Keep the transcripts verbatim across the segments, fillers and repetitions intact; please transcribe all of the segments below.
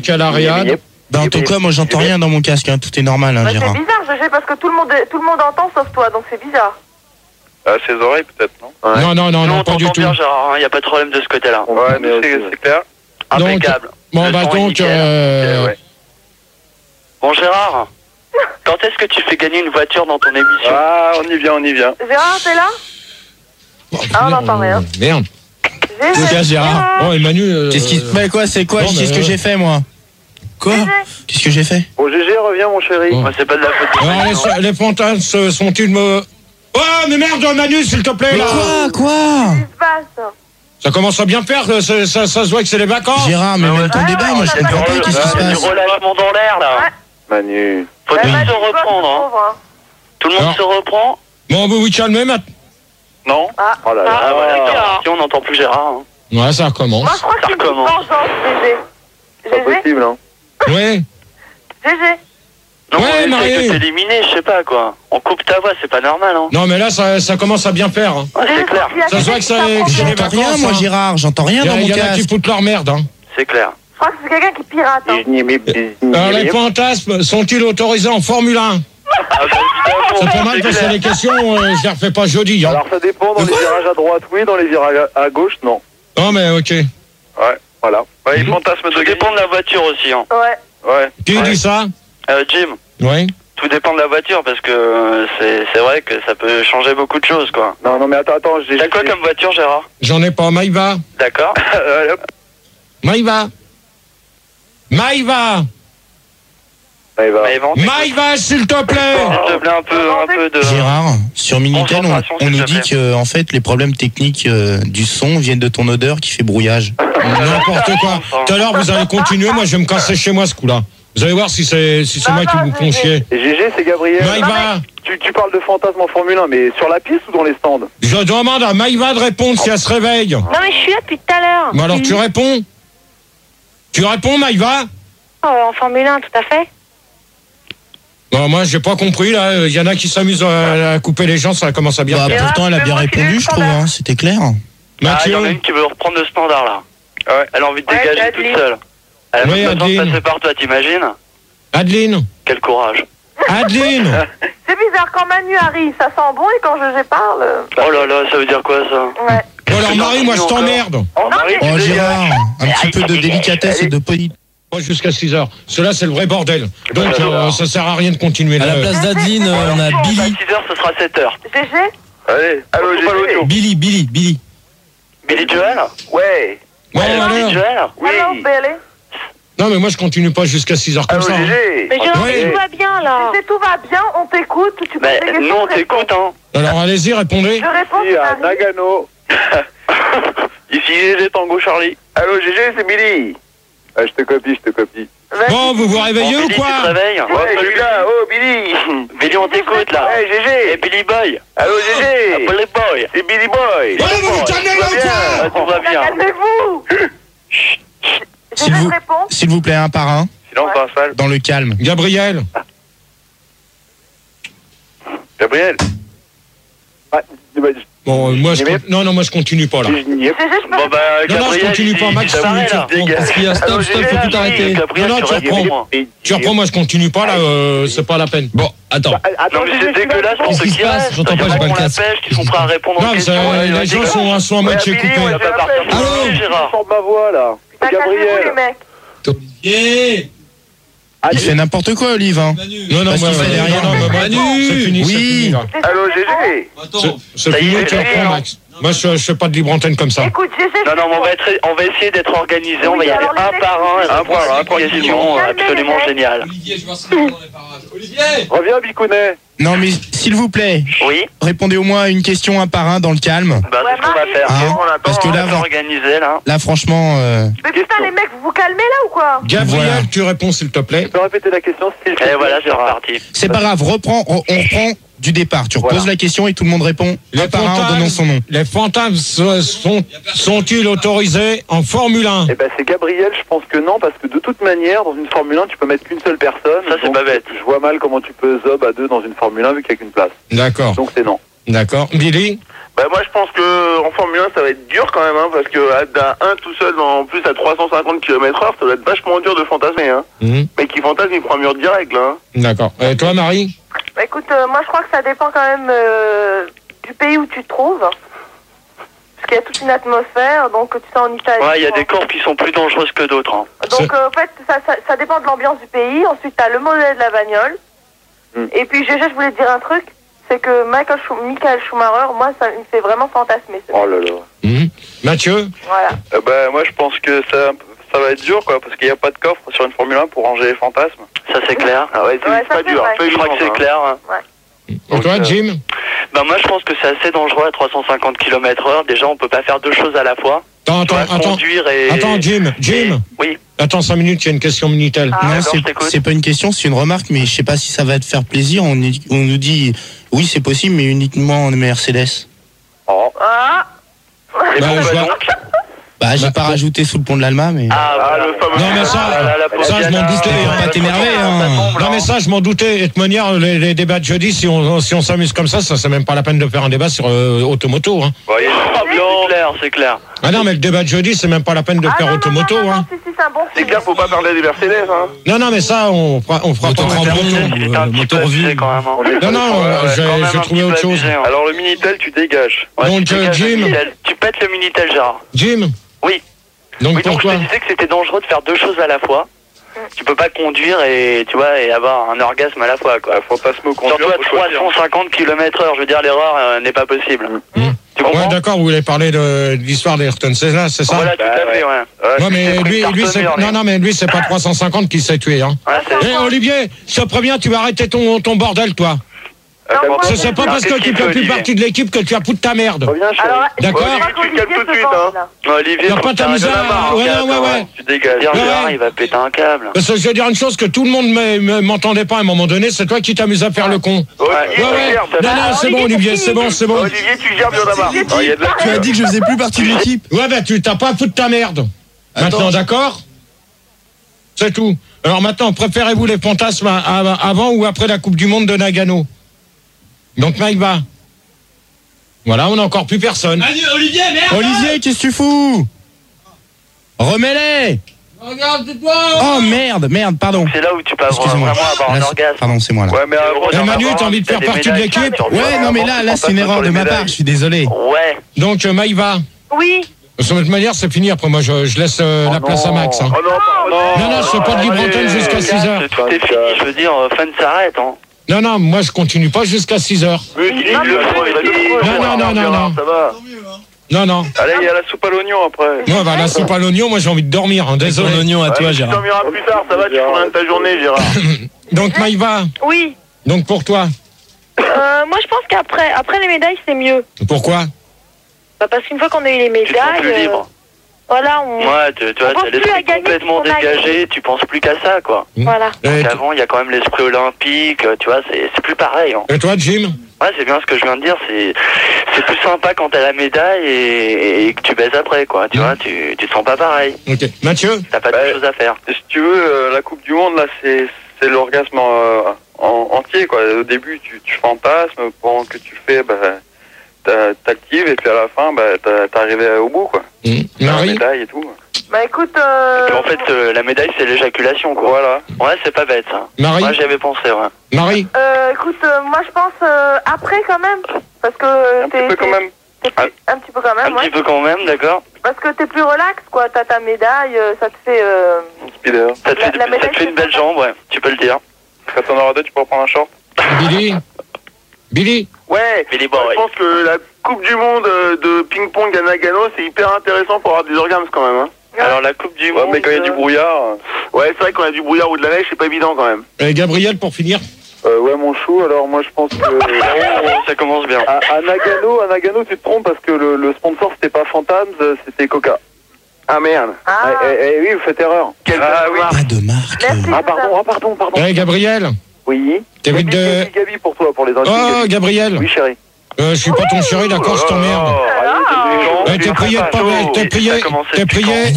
Calariade. Bah en tout cas, moi j'entends rien dans mon casque, hein. Tout est normal, hein, bah, Gérard. C'est bizarre, G G, parce que tout le monde, est, tout le monde entend sauf toi, donc c'est bizarre. Ah, ses oreilles peut-être, non? Ouais. Non, non, non, non, pas du tout. bien, Gérard, il n'y a pas de problème de ce côté-là. Ouais, mais c'est clair. Impeccable. Bon, bah donc... Euh... Ouais. Bon, Gérard, quand est-ce que tu fais gagner une voiture dans ton émission? Ah, on y vient, on y vient. Gérard, t'es là? Oh, ah, on n'entend rien. Merde. G G, Gérard. Oh, Emmanuel... Euh... Qu'est-ce qui... Mais quoi, c'est quoi? Qu'est-ce que euh... j'ai fait, moi? Quoi? Qu'est-ce que j'ai fait? Bon, G G, reviens, mon chéri. Oh. Ouais, c'est pas de la faute. Alors, les, les fantasmes sont-ils me... Oh, mais merde, Manu, s'il te plaît, là. Quoi? Quoi? Qu'est-ce qui se passe? Ça commence à bien faire, ça, ça, ça se voit que c'est les vacances. Gérard, mais même ton débat, moi je comprends pas, qu'est-ce qui se passe? Du relâchement dans l'air, là. Manu. Faut tous se reprendre, hein. Tout le monde se reprend. Bon, vous vous calmez maintenant? Non. Ah, oh là là. Ah, voilà, si on n'entend plus Gérard. Hein. Ouais, ça recommence. Moi, je crois que c'est une vengeance, G G. C'est pas possible, hein. Ouais. G G. Non, ouais, on Marie. essaie de t'éliminer, je sais pas, quoi. On coupe ta voix, c'est pas normal, hein. Non, mais là, ça, ça commence à bien faire. Hein. Ouais, c'est clair. Ça se voit que ça... J'entends rien, moi, Gérard, j'entends rien dans mon casque. Il y en a qui foutent leur merde, hein. C'est clair. Je crois que c'est quelqu'un qui pirate, hein. Alors, les fantasmes sont-ils autorisés en Formule un? Ah, bah, c'est pas mal parce que les questions, euh, je les refais pas jeudi. Hein. Alors ça dépend, dans les virages à droite, oui, dans les virages à gauche, non. Non, mais ok. Ouais, voilà. Ouais, les fantasmes de Tout dépend de la voiture aussi, hein. Ouais. Ouais. Qui ouais. dit ça? euh, Jim. Oui. Tout dépend de la voiture parce que euh, c'est c'est vrai que ça peut changer beaucoup de choses, quoi. Non, non, mais attends, attends. j'ai... T'as quoi comme voiture, Gérard? J'en ai pas, Maïva. D'accord. Maïva. Maïva. Maïva. Maïva, s'il te plaît. S'il te plaît, un peu, un peu de... Gérard, sur Minitel, on, on nous dit que en fait, les problèmes techniques euh, du son viennent de ton odeur qui fait brouillage. N'importe quoi. Tout à l'heure, vous allez continuer. Moi, je vais me casser chez moi ce coup-là. Vous allez voir si c'est si c'est moi qui vous confiez. Et G G, c'est Gabriel. Maïva. Tu, tu parles de fantasme en Formule un, mais sur la piste ou dans les stands? Je demande à Maïva de répondre si elle se réveille. Non, mais je suis là depuis tout à l'heure. Mais alors, mmh. tu réponds? Tu réponds, Maïva? Oh, en Formule un, tout à fait. Non, moi, j'ai pas compris, là. Il y en a qui s'amusent à, à couper les gens, ça commence à bien bah, faire. Pourtant, elle a bien répondu, je trouve, hein. C'était clair. Ah, il y en a une qui veut reprendre le standard, là. Ouais. Elle a envie de ouais, dégager toute seule. Elle a oui, besoin de passer par toi, t'imagines? Adeline. Quel courage. Adeline. C'est bizarre, quand Manu arrive, ça sent bon, et quand je parle... Oh là là, ça veut dire quoi, ça? Ouais. Oh, alors, Marie, moi, je t'emmerde. Oh, Marie, oh Gérard, un petit peu de délicatesse et de politesse. Jusqu'à six heures. Cela, c'est le vrai bordel. Donc, euh, ça sert à rien de continuer. À la place d'Adeline, on a Billy. À six heures, ce sera sept heures. G G. Allez, allô, G G. Billy, Billy, Billy. Billy Joel? Ouais. Ouais, alors. Billy Joel? Oui. Hello, Billy. Non, mais moi, je continue pas jusqu'à six heures comme allô, ça. G G. Hein. Mais Gérard, ouais. tout va bien, là. Si tout va bien, on t'écoute. Tu bah, nous, on t'écoute, hein. Alors, allez-y, répondez. Je réponds. Ici, à Nagano. Ici, G G Tango Charlie. Allô, G G, c'est Billy. Ah, je te copie, je te copie. Bon, vous vous réveillez bon, ou Billy, quoi? tu te réveilles? Ouais, ouais, je suis là. Oh, Billy. Billy, on t'écoute, là. Ouais, G G. Et Billy Boy. Allô, G G. Ah, Billy Boy. C'est Billy Boy. Ouais, vous vous calmez là ou quoi? Ah, tout va bien. Calmez-vous. S'il vous, s'il vous plaît, un par un. Silence dans la salle. Dans le calme. Gabriel. Gabriel. Ah, Bon, euh, moi, je con... non, non, moi, je continue pas, là. Bon, bah, non, non, je continue pas, Max. Parce qu'il y a stop, stop, faut tout arrêter. Non, non, tu reprends. Tu reprends, moi, je continue pas, là, euh, c'est pas la peine. Bon, attends. Non, mais c'est dégueulasse pour ceux qui restent. J'entends pas, j'ai pas le casque. Qui sont prêts à répondre aux questions. Les gens sont, sont en mode chez coupé. Allô, Gérard. Je ma voix, là. C'est Gabriel. Olivier. Il fait n'importe quoi, Olive. Hein. Non, non, moi, Manu. C'est fini, oui. Allô, G G. Attends. C'est fini, tu reprends, Max. Moi, je, je fais pas de libre antenne comme ça. Écoute, G G. Non, non, on va, être, on va essayer d'être organisé. On va y aller un par un. Un par un, tranquillement. Absolument génial. Olivier, je vois ça dans les parages. Olivier. Reviens, Bicounet. Non, mais s'il vous plaît. Oui. Répondez au moins à une question un par un dans le calme. Bah, c'est ce qu'on va faire. Hein, parce que là, on va organiser, là. Là, franchement. Euh... Mais putain, les mecs, vous vous calmez là ou quoi? Gabriel, voilà. Tu réponds, s'il te plaît. Tu peux répéter la question, s'il te plaît. Et voilà, c'est reparti. C'est pas grave, reprends, on reprend du départ. Tu reposes voilà. la question et tout le monde répond un par un en donnant son nom. Les fantasmes sont, sont-ils autorisés en Formule un? Eh ben, c'est Gabriel, je pense que non, parce que de toute manière, dans une Formule un, tu peux mettre qu'une seule personne. Ça, c'est pas bête. Je vois mal comment tu peux zob à deux dans une Formule un vu qu'il n'y a qu'une place. D'accord. Donc c'est non. D'accord. Billy? Bah moi je pense que en Formule un ça va être dur quand même, hein, parce que à un tout seul, en plus à trois cent cinquante kilomètres heure, ça va être vachement dur de fantasmer. Hein. Mmh. Mais qui fantasme, il prend un mur direct là. Hein. D'accord. Et toi, Marie? Bah écoute, euh, moi je crois que ça dépend quand même euh, du pays où tu te trouves. Parce qu'il y a toute une atmosphère, donc tu sais en Italie. Ouais, il y a des courses qui sont plus dangereuses que d'autres. Hein. Donc euh, en fait, ça, ça, ça dépend de l'ambiance du pays. Ensuite, t'as le modèle de la bagnole. Mm. Et puis, G G, je voulais te dire un truc. C'est que Michael, Schum- Michael Schumacher, moi, ça me fait vraiment fantasmer. Oh là là. Mmh. Mathieu? Voilà. Euh, bah, moi, je pense que ça, ça va être dur, quoi, parce qu'il n'y a pas de coffre sur une Formule un pour ranger les fantasmes. Ça, c'est clair. Ah ouais, c'est Ouais, ça, pas c'est dur. vrai. Pas Je crois que évident, c'est hein. clair. Hein. Ouais. Et toi, Donc, Jim? Bah, moi, je pense que c'est assez dangereux à trois cent cinquante kilomètres heure. Déjà, on peut pas faire deux choses à la fois. Attends, Tu attends, vas attends. conduire et... Attends, Jim, Jim. Oui. Attends cinq minutes, il y a une question Minitel. Ah. Non, d'accord, c'est- je t'écoute. c'est pas une question, c'est une remarque, mais je sais pas si ça va te faire plaisir. On, est- on nous dit oui, c'est possible, mais uniquement en Mercedes. Oh. Ah. Et Bah, pourquoi je vois- donc Bah, j'ai pas rajouté sous le pont de l'Alma, mais. Ah, Ah, voilà. le fameux. Non, mais ça, Ah, là, la pauvre ça, je m'en Diana, doutais, euh, faut pas t'énerver, ça hein. tombe, là. Non mais ça je m'en doutais. Et de toute manière les, les débats de jeudi si on si on s'amuse comme ça ça c'est même pas la peine de faire un débat sur euh, automoto hein. Voyez, C'est clair, c'est clair. Ah non mais le débat de jeudi c'est même pas la peine de Ah, faire non, non, automoto non, non, hein. non, si, si, c'est un bon C'est film. clair, faut pas parler des Mercedes. Hein. Non non mais ça on fera on fera Moto pas grand un prix. débat. C'était un petit moto peu revue. abusé, quand même. hein. Non non euh, Ouais, j'ai quand même j'ai un trouvé petit autre peu chose. abusé, hein. alors le Minitel, tu dégages. Ouais, Donc, tu euh, dégages le Jim. Minitel. Tu pètes le Minitel, Gérard. Jim. Oui. Donc Oui, donc je pourquoi? te disais que c'était dangereux de faire deux choses à la fois. Tu peux pas conduire et tu vois et avoir un orgasme à la fois quoi. Bah, fantasme au conduire, Surtout à faut trois choisir. cent cinquante kilomètres heure, je veux dire l'erreur euh, n'est pas possible. Mmh. Tu Ouais comprends? d'accord vous voulez parler de, de l'histoire d'Ayrton Senna c'est ça? Voilà, tout Bah, à fait, ouais. Ouais. Non mais c'est lui pris lui par c'est tonnerre, non lui. non mais lui c'est pas trois cent cinquante qui s'est tué hein. Ouais, c'est- Eh Olivier je te préviens tu vas arrêter ton ton bordel toi. Ah, Non, moi, Ce c'est pas Alors, parce que qu'est-ce tu qu'il fais fait, plus Olivier partie de l'équipe que tu as foutu ta merde. Reviens, chérie. Alors, D'accord. je crois Olivier, tu qu'Olivier calmes tout de se suite, venge, hein. là. Olivier, T'as faut pas que t'amuser t'arrêtes à- de marre, ouais, regarde, ouais, ouais. Tu dégages. Dire, Ouais, Gérard, ouais. il va péter un câble. Parce que je vais dire une chose que tout le monde me- me- m'entendait pas à un moment donné, c'est toi qui t'amuses à faire le con. Olivier, Ouais, tu ouais. gères. Non, non, c'est bon, Olivier, c'est bon, c'est bon. Olivier, tu gères bien d'abord. Oh, il y a de la Tu as dit que je faisais plus partie de l'équipe. Ouais, bah, tu t'as pas à foutre ta merde. Maintenant, d'accord? C'est tout. Alors maintenant, préférez-vous les fantasmes à- à- avant ou après la Coupe du Monde de Nagano? Donc, Maïva. Voilà, on n'a encore plus personne. Olivier, merde. Olivier, qu'est-ce que tu fous? Remets-les! Regarde-toi! Oh merde, merde, pardon. C'est là où tu peux avoir Excuse-moi. vraiment avoir un Là, c'est- orgasme. Pardon, c'est moi là. Ouais, mais avant, Eh, Manu, t'as envie de faire partie de l'équipe? Ouais, non, mais là, là, c'est une erreur de ma part, je suis désolé. Ouais. Donc, euh, Maïva. Oui. De toute manière, c'est fini. Après, moi, je, je laisse euh, la place à Max. hein. Oh non, pardon. Non, non, je fais pas de libre antenne jusqu'à six heures. Tout est fini, je veux dire, fin de s'arrête. Hein. Non, non, moi, je continue pas jusqu'à six heures. Mais il Non, le mais faut, il va si. le faut. Non, non, non, non, non. Ça va. Non, non. allez, il y a la soupe à l'oignon après. Moi, bah, la soupe à l'oignon, moi, j'ai envie de dormir. Hein, Ton désolé. oignon à toi, Ouais, tu Gérard. dormiras plus tard, ça va, tu feras rien de ta journée, Gérard. Donc, Maïva, Oui. donc pour toi, Euh, moi, je pense qu'après après les médailles, c'est mieux. pourquoi? Bah, parce qu'une fois qu'on a eu les Tu te sens médailles, plus euh, libre. voilà, on... Ouais, tu, tu vois, on pense t'as plus à l'esprit gagner complètement qu'on a dégagé, tu penses plus qu'à ça, quoi. Voilà. Et, Avant, il y a quand même l'esprit olympique, tu vois, c'est c'est plus pareil. Hein. et toi, Jim? Ouais, c'est bien ce que je viens de dire, c'est c'est plus sympa quand t'as la médaille et, et que tu baises après, quoi. Tu Mmh. vois, tu, tu te sens pas pareil. Ok. Mathieu? T'as pas Bah, de choses à faire. Si tu veux, euh, la Coupe du Monde, là, c'est c'est l'orgasme euh, en, entier, quoi. Au début, tu, tu fantasmes, pendant que tu fais, bah, t'a- t'actives, et puis à la fin, bah, t'as- t'es arrivé au bout, quoi. Mmh. La Marie? médaille et tout. Bah, écoute, euh... Et en fait, euh, la médaille, c'est l'éjaculation, quoi. Voilà. Ouais, c'est pas bête, ça. Marie? Moi, j'y avais pensé, ouais. Marie? euh, écoute, euh, moi, je pense euh, après quand même. Parce que euh, Un t'es... petit peu quand t'es- même. t'es plus- Un petit peu quand Un même, ouais. petit peu quand même, d'accord. Parce que t'es plus relax, quoi. T'as ta médaille, euh, ça te fait... Euh... Speeder. Ça te La- fait, la ça médaille, te fait une c'est belle sympa. jambe, ouais. Tu peux le dire. Quand t'en auras deux, tu pourras prendre un short. Billy? Billy? Ouais, Billy moi, Boy. je pense que la Coupe du Monde euh, de ping-pong à Nagano, c'est hyper intéressant pour avoir des orgasmes quand même. Hein. Alors, la Coupe du Ouais, Monde... mais quand il y a du euh, brouillard. Ouais, c'est vrai qu'on a du brouillard ou de la neige, c'est pas évident quand même. Et Gabriel, pour finir? Euh, ouais, mon chou, alors moi je pense que. Oh, ça commence bien. À, à Nagano, à Nagano, tu te trompes parce que le, le sponsor c'était pas Phantoms, c'était Coca. Ah merde. Ah, Eh, eh, eh oui, vous faites erreur. Quel Ah oui. Pas de marque. merci. Ah pardon, ah pardon, pardon. Eh, Gabriel? Oui. T'évites Gabi, de... Gabi, Gabi pour toi, pour les intimes. Oh, Gabi. Gabriel? Oui, chérie. Euh, je suis pas ton chéri, d'accord, je t'emmerde. Allez, Eh, t'es prié de pas... chaud. T'es prié... Ça a commencé T'es depuis prié... Manu,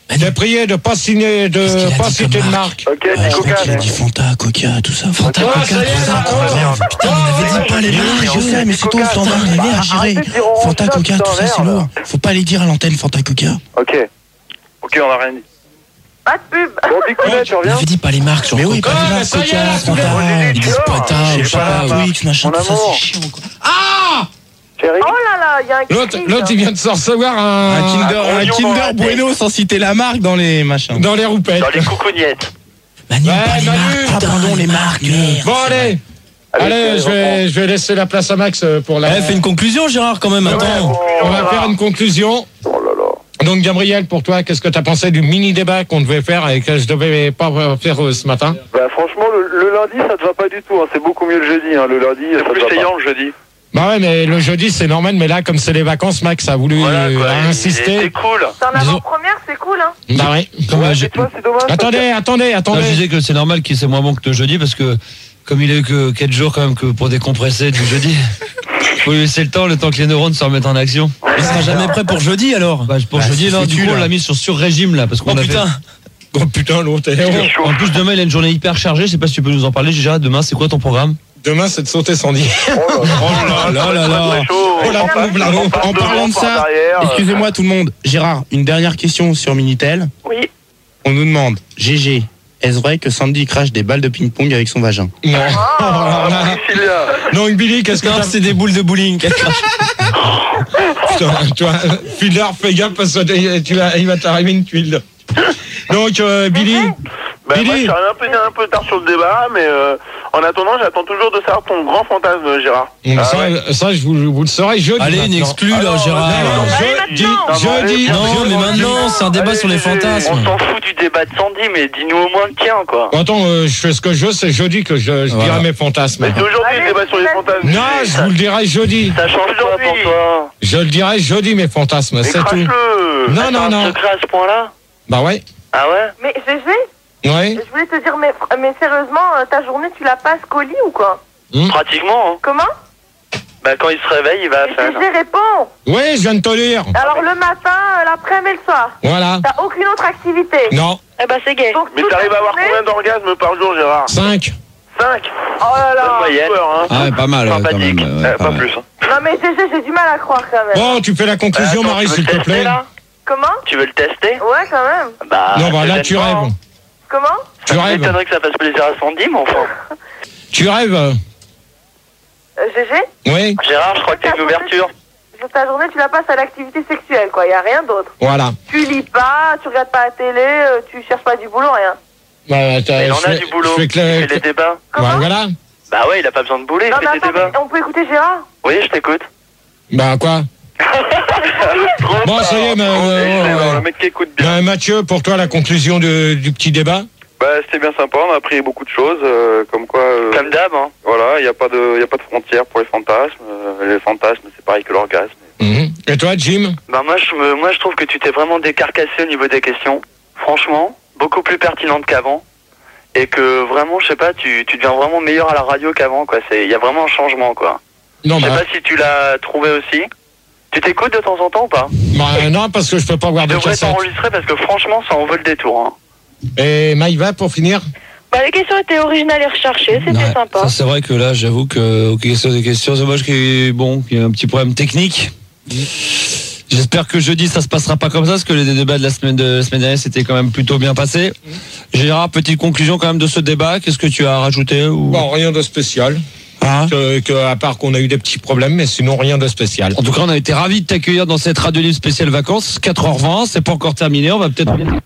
T'es prié de pas signer, de pas citer de marque. Ok, Ouais, dis je crois Coca. qu'il a dit Fanta, Coca, tout ça. Fanta, Ouais, Coca, ça y est, tout ça. ça, Merde, oh, putain, on avait dit pas les marques, je sais, mais c'est toi le standard, on avait à gérer. Arrêtez de dire orange, Fanta, Coca, putain, tout ça, c'est merde. lourd. Faut pas les dire à l'antenne, Fanta, Coca. Ok. Ok, on a rien dit. Pas de pub. Bon, Picolet, tu On reviens? avait dit pas les marques, genre Mais oui, Coca, pas les Coca, marques, ça y est, là, Fanta, Gigi, ils disent tu Pata, dors. je sais pas, Mon Twix, machin, Mon tout ça, amour. c'est chiant, quoi. Ah Chérie? Oh là là, il y a un L'autre, cri, l'autre, là. il vient de se recevoir un, Un Kinder, un un grognon dans la Kinder Bueno sans citer la marque dans les machins. dans les roupettes. Dans les coucougnettes. Manu, Ouais, pas les Manu, marques, ah, pardon, les marques, merde. Bon, allez. Allez, Allez, je vais, je vais laisser la place à Max pour la. Eh, fais une conclusion, Gérard, quand même. Ouais, Attends. on va faire une conclusion. Oh là là. Donc, Gabriel, pour toi, qu'est-ce que tu as pensé du mini-débat qu'on devait faire et que je devais pas faire euh, ce matin? Bah, franchement, le, le lundi, ça te va pas du tout. Hein. C'est beaucoup mieux le jeudi. Hein. Le lundi, ça C'est te plus va pas. payant le jeudi. Bah ouais, mais le jeudi, c'est normal, mais là, comme c'est les vacances, Max a voulu Voilà, euh, quoi. a C'est insisté. cool. C'est en Disons- avant-première, c'est cool, hein. Bah ouais. Comme, Ouais, euh, mais j'ai- tu vois, c'est dommage. parce que- Attendez, attendez, Là, attendez. je disais que c'est normal qu'il soit moins bon que le jeudi parce que comme il a eu que quatre jours quand même que pour décompresser du jeudi, faut lui laisser le temps, le temps que les neurones se remettent en action. Il sera jamais prêt pour jeudi alors. Bah, pour Bah, jeudi, c'est là, du foutu, coup, on là. l'a mis sur sur-régime là parce qu'on Oh a putain. Oh putain, l'autre. est- En plus, demain, il a une journée hyper chargée. Je sais pas si tu peux nous en parler, Gérard. Demain, c'est quoi ton programme? Demain, c'est de sauter sans dire. Oh là là. là là là. Très chaud. Oh la pauvre, là. En parlant de ça, excusez-moi tout le monde. Gérard, une dernière question sur Minitel. Oui. On nous demande, G G, est-ce vrai que Sandy crache des balles de ping-pong avec son vagin? Non. Alors là- Donc, Billy, qu'est-ce que Non, t'as c'est des boules de bowling. Putain, toi, Filer, fais gaffe parce que tu vas, il va t'arriver une tuile. Donc, euh, Billy, Bah, moi, je Billy, suis arrivé un peu, un peu tard sur le débat, mais euh, en attendant, j'attends toujours de savoir ton grand fantasme, Gérard. Bon, Ah ça, ouais. ça, je vous, vous le saurez jeudi. Allez, une maintenant. exclue Ah là, non, Gérard. Non, non, Allez, jeudi, maintenant. jeudi, Non, mais jeudi. maintenant, c'est un débat Allez, sur les G G. On fantasmes. s'en fout du débat de Sandy, mais dis-nous au moins le tien, quoi. Attends, euh, je fais ce que je veux, c'est jeudi que je, je Voilà. dirai mes fantasmes. Mais c'est aujourd'hui le débat sur les fantasmes. Non, je vous le dirai jeudi. Ça change quoi pour toi? Je le dirai jeudi, mes fantasmes, Mais c'est tout. crache-le. Non, T'as non, un non. secret à ce point-là? Bah ouais. Ah ouais? Mais G G, Ouais. je voulais te dire, mais, mais sérieusement, euh, ta journée, tu la passes colis ou quoi? Pratiquement, hein. Comment? Bah, quand il se réveille, il va à Mais faire. G G répond. Oui, je viens de te lire. Alors le matin, euh, l'après-midi et le soir. Voilà. T'as aucune autre activité. Non. Eh ben c'est gay. Mais t'arrives à avoir combien d'orgasmes par jour, Gérard? Cinq. Cinq. Oh là Bonne là. moyenne. Peur, hein. Ah ouais, pas mal, ouais, quand Sympathique. même. ouais, Euh, pas pas mal. plus. hein. Non mais G G, j'ai du mal à croire quand même. Bon, tu fais la conclusion, Attends, Marie, tu veux s'il le te tester, plaît. là? Comment? Tu veux le tester? Ouais, quand même. Bah, Non, bah là, peut-être tu pas, rêves. hein. Comment? Tu Ça rêves. m'étonnerait que ça fasse plaisir à Sandy, mais enfin. Tu rêves. Euh, G G, Oui, Gérard, je crois que t'as une ouverture. ta journée, tu la passes à l'activité sexuelle, quoi. Y a rien d'autre. voilà. Tu lis pas, tu regardes pas la télé, euh, tu cherches pas du boulot, rien. Bah, t'as- Mais il en je a fais- du boulot. je fais Il clair- fait des débats. Comment? Bah, voilà. Bah ouais, il a pas besoin de bouler, il Non fait mais des attends, débats. on peut écouter Gérard? Oui, je t'écoute. Bah, quoi Bon, ça y est, mais, euh, Excellent, ouais. le mec qui écoute bien. Bah, Mathieu, pour toi, la conclusion de- du petit débat. Bah, c'était bien sympa, on a appris beaucoup de choses, euh, comme quoi, euh, Comme d'hab, hein. voilà, il n'y a pas de, il y a pas de frontières pour les fantasmes. Euh, les fantasmes, c'est pareil que l'orgasme. Mhm. Et toi, Jim? Bah moi je, me, moi je trouve que tu t'es vraiment décarcassé au niveau des questions. Franchement, beaucoup plus pertinente qu'avant. Et que vraiment, je sais pas, tu, tu deviens vraiment meilleur à la radio qu'avant, quoi. Il y a vraiment un changement, quoi. Non, Je sais bah, pas si tu l'as trouvé aussi. Tu t'écoutes de temps en temps ou pas? bah, non, parce que je peux pas voir Tu de devrais cassette. t'enregistrer parce que franchement, ça en vaut le détour. Hein. Et Maïva, pour finir? Bah les questions étaient originales et recherchées, c'était Ouais, sympa. ça, c'est vrai que là, j'avoue que aux questions des questions, c'est dommage qu'il y ait, bon, qu'il y ait un petit problème technique. J'espère que jeudi ça se passera pas comme ça, parce que les débats de la semaine de la semaine dernière c'était quand même plutôt bien passé. Gérard, petite conclusion quand même de ce débat. Qu'est-ce que tu as rajouté ou... Bon, rien de spécial. Hein Que, que, à part qu'on a eu des petits problèmes, mais sinon rien de spécial. En tout cas, on a été ravis de t'accueillir dans cette radio libre spéciale vacances. quatre heures vingt, c'est pas encore terminé. On va peut-être